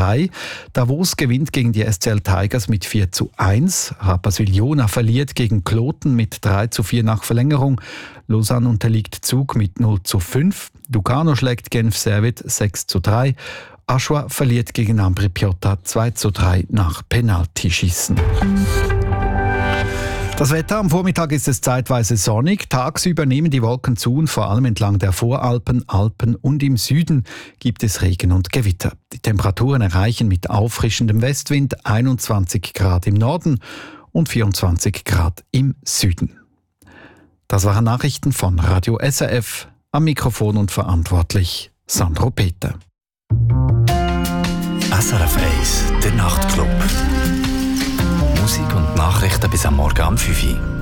3. Davos gewinnt gegen die SCL Tigers mit 4:1. Rapperswil-Jona verliert gegen Kloten mit 3:4 nach Verlängerung. Lausanne unterliegt Zug mit 0:5. Lugano schlägt Genf Servet 6:3. Aschua verliert gegen Ambri Piotta 2:3 nach Penaltyschießen. Das Wetter: am Vormittag ist es zeitweise sonnig, tagsüber nehmen die Wolken zu und vor allem entlang der Voralpen, Alpen und im Süden gibt es Regen und Gewitter. Die Temperaturen erreichen mit auffrischendem Westwind 21 Grad im Norden und 24 Grad im Süden. Das waren Nachrichten von Radio SRF. Am Mikrofon und verantwortlich Sandro Peter. SRF 1, der Nachtclub. Musik und Nachrichten bis am Morgen um 5 Uhr.